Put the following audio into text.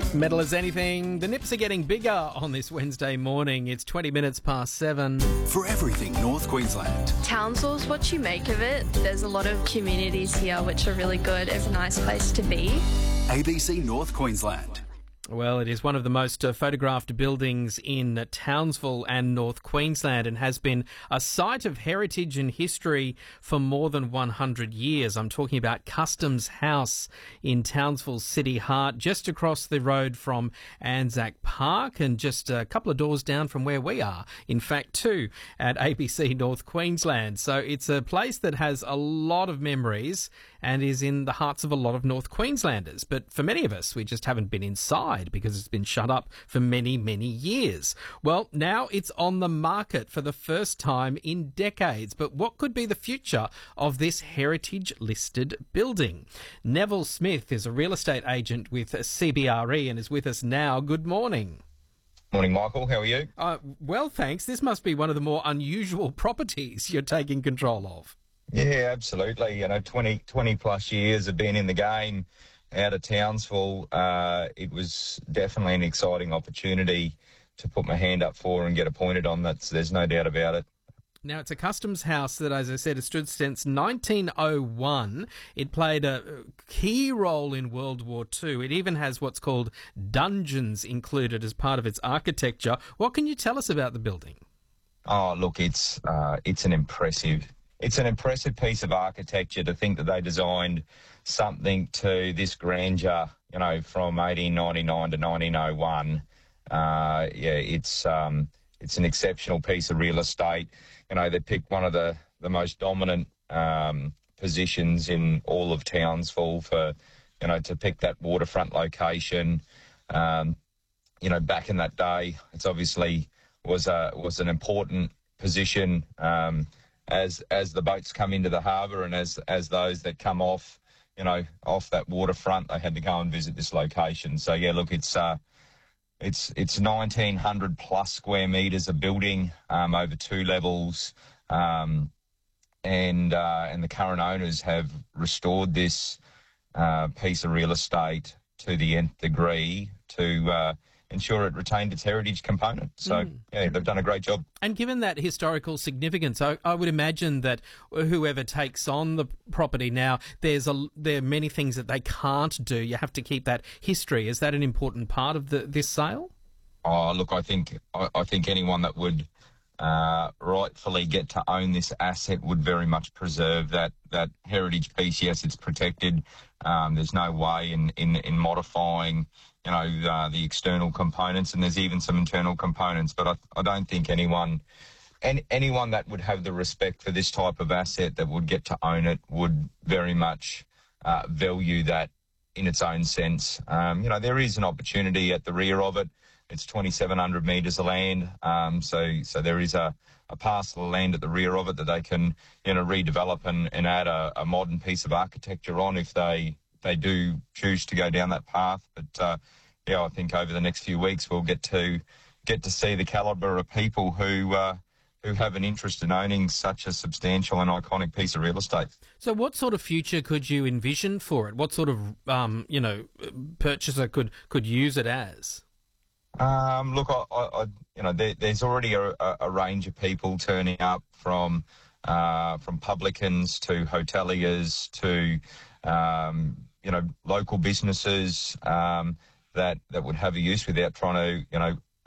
Metal as anything. The nips are getting bigger on this Wednesday morning. It's 20 minutes past 7. For everything North Queensland. Townsville's what you make of it. There's a lot of communities here which are really good. It's a nice place to be. ABC North Queensland. Well, it is one of the most photographed buildings in Townsville and North Queensland and has been a site of heritage and history for more than 100 years. I'm talking about Customs House in Townsville's city heart, just across the road from Anzac Park and just a couple of doors down from where we are, in fact, too, at ABC North Queensland. So it's a place that has a lot of memories and is in the hearts of a lot of North Queenslanders. But for many of us, we just haven't been inside because it's been shut up for many, many years. Well, now it's on the market for the first time in decades. But what could be the future of this heritage-listed building? Neville Smith is a real estate agent with CBRE and is with us now. Good morning. Morning, Michael. How are you? Well, thanks. This must be one of the more unusual properties you're taking control of. Yeah, absolutely. 20 plus years of being in the game out of Townsville. It was definitely an exciting opportunity to put my hand up for and get appointed on. There's no doubt about it. Now, it's a customs house that, as I said, has stood since 1901. It played a key role in World War II. It even has what's called dungeons included as part of its architecture. What can you tell us about the building? Oh, look, it's an impressive piece of architecture. To think that they designed something to this grandeur, from 1899 to 1901. It's an exceptional piece of real estate. They picked one of the most dominant positions in all of Townsville for, to pick that waterfront location. Back in that day, it's obviously was an important position as the boats come into the harbour and as those that come off that waterfront, they had to go and visit this location. So yeah, look, it's 1,900 plus square metres of building, over 2 levels, and the current owners have restored this piece of real estate to the nth degree to ensure it retained its heritage component. So, yeah, they've done a great job. And given that historical significance, I would imagine that whoever takes on the property now, there are many things that they can't do. You have to keep that history. Is that an important part of this sale? Oh, look, I think anyone that would rightfully get to own this asset would very much preserve that heritage piece. Yes, it's protected. There's no way in modifying the external components, and there's even some internal components. But I don't think anyone that would have the respect for this type of asset that would get to own it would very much value that in its own sense. There is an opportunity at the rear of it. It's 2,700 metres of land, so there is a parcel of land at the rear of it that they can redevelop and add a modern piece of architecture on if they do choose to go down that path. But I think over the next few weeks we'll get to see the calibre of people who have an interest in owning such a substantial and iconic piece of real estate. So what sort of future could you envision for it? What sort of purchaser could use it as? Look, there's already a range of people turning up from publicans to hoteliers to local businesses that would have a use without trying to